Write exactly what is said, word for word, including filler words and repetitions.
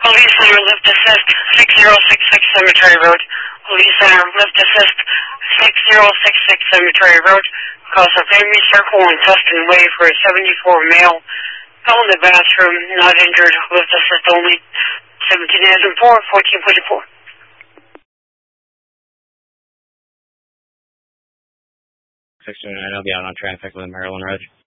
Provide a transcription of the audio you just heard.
Police Center, lift assist, six zero six six Cemetery Road. Police Center, lift assist, six zero six six Cemetery Road. Cause a family circle on Tustin Way for a seventy-four male. Fell in the bathroom, not injured, lift assist only. seventeen as in four, fourteen forty-four. six two nine, I'll be out on traffic with Maryland Road.